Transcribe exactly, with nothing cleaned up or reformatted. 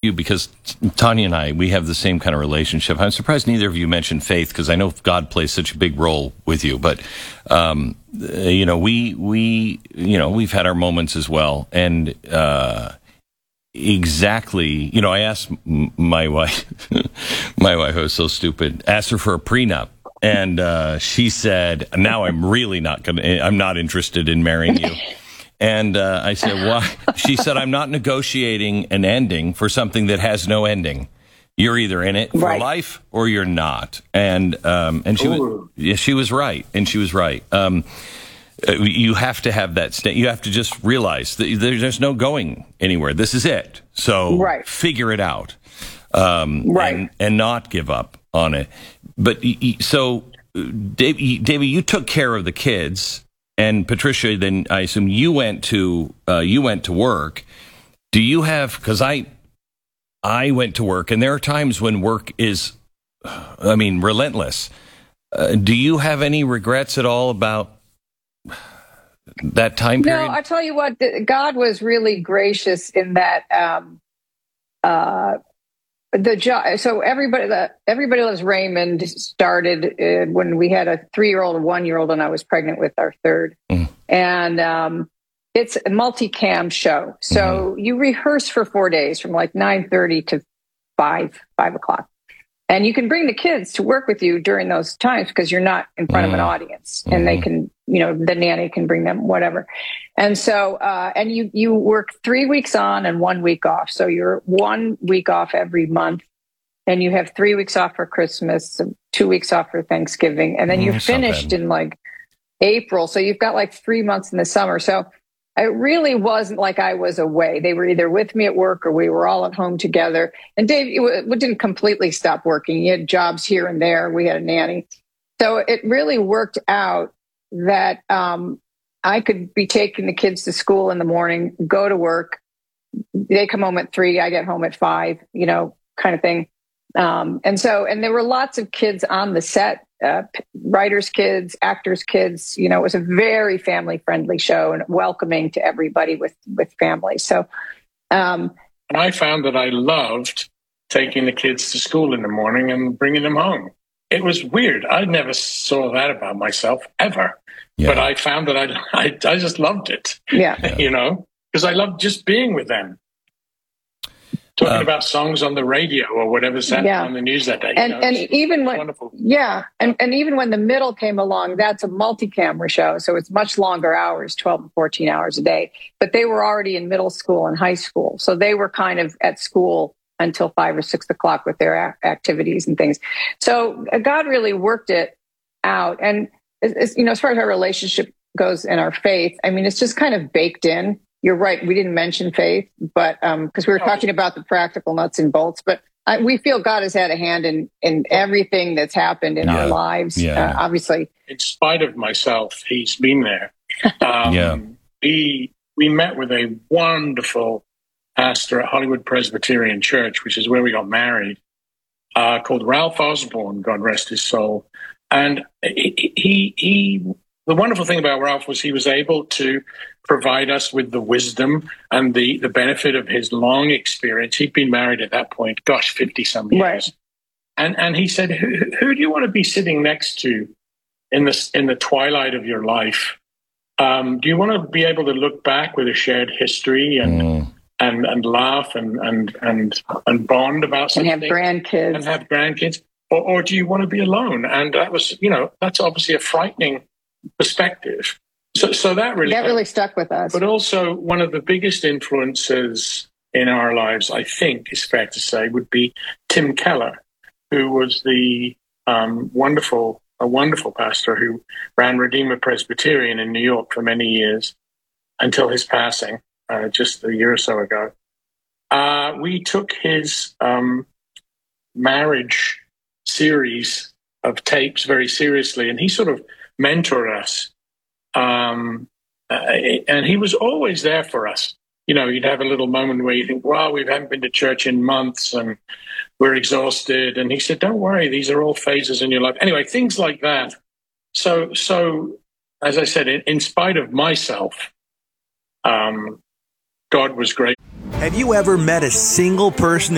you because Tanya and I, we have the same kind of relationship. I'm surprised neither of you mentioned faith because I know God plays such a big role with you. But, um, you know, we, we, you know, we've had our moments as well. And, uh, exactly, you know, I asked my wife, my wife, I was so stupid, asked her for a prenup. And, uh, she said, now I'm really not going to, I'm not interested in marrying you. And uh, I said, why? She said, I'm not negotiating an ending for something that has no ending. You're either in it for right. life or you're not. And um, and she was, yeah, she was right. And she was right. Um, you have to have that state. You have to just realize that there's no going anywhere. This is it. So right. figure it out. Um, right. And, and not give up on it. But so, Dave, David, you took care of the kids. And Patricia, then I assume you went to uh, you went to work. Do you have? Because I I went to work, and there are times when work is, I mean, relentless. Uh, do you have any regrets at all about that time period? No, I tell you what, God was really gracious in that. Um, uh, The job, so everybody, the, everybody loves Raymond started uh, when we had a three-year-old and one-year-old, and I was pregnant with our third. Mm. And um, it's a multicam show, so mm-hmm. you rehearse for four days from like nine thirty to five, five o'clock, and you can bring the kids to work with you during those times because you're not in front mm. of an audience, mm-hmm. and they can, you know, the nanny can bring them, whatever. And so, uh, and you, you work three weeks on and one week off. So you're one week off every month, and you have three weeks off for Christmas, two weeks off for Thanksgiving. And then mm, you're finished in like April. So you've got like three months in the summer. So it really wasn't like I was away. They were either with me at work or we were all at home together. And Dave, it didn't completely stop working. He had jobs here and there. We had a nanny. So it really worked out that um, I could be taking the kids to school in the morning, go to work. They come home at three. I get home at five, you know, kind of thing. Um, and so, and there were lots of kids on the set, uh, writers' kids, actors' kids. You know, it was a very family-friendly show and welcoming to everybody with, with families. So, um, and I found that I loved taking the kids to school in the morning and bringing them home. It was weird. I never saw that about myself ever. Yeah. But I found that I, I, I just loved it. Yeah. You know, because I loved just being with them. Talking uh, about songs on the radio or whatever's happening yeah. on the news that day. And, you know, and even when, wonderful. yeah. And, and even when the middle came along, that's a multi-camera show. So it's much longer hours, twelve and fourteen hours a day. But they were already in middle school and high school. So they were kind of at school until five or six o'clock with their a- activities and things. So God really worked it out. And, it's, you know, as far as our relationship goes and our faith, I mean, it's just kind of baked in. You're right. We didn't mention faith, but um, because we were talking about the practical nuts and bolts, but I, we feel God has had a hand in, in everything that's happened in yeah. our lives. Yeah. Uh, obviously, in spite of myself, He's been there. Um, yeah. We we met with a wonderful pastor at Hollywood Presbyterian Church, which is where we got married, uh, called Ralph Osborne, God rest his soul. And he, he, he, the wonderful thing about Ralph was he was able to provide us with the wisdom and the, the benefit of his long experience. He'd been married at that point, gosh, fifty some years. Right. And and he said, who, who do you want to be sitting next to in the, in the twilight of your life? Um, do you want to be able to look back with a shared history and mm. and, and laugh and, and, and, and bond about something? And have grandkids. And have grandkids. Or, or do you want to be alone? And that was, you know, that's obviously a frightening perspective. So, so that really that really stuck with us. But also, one of the biggest influences in our lives, I think, is fair to say, would be Tim Keller, who was the um, wonderful, a wonderful pastor who ran Redeemer Presbyterian in New York for many years until his passing uh, just a year or so ago. Uh, we took his um, marriage series of tapes very seriously, and he sort of mentored us. Um, uh, and he was always there for us. You know, you'd have a little moment where you think, well, we haven't been to church in months and we're exhausted. And he said, don't worry, these are all phases in your life. Anyway, things like that. So, so as I said, in, in spite of myself, um, God was great. Have you ever met a single person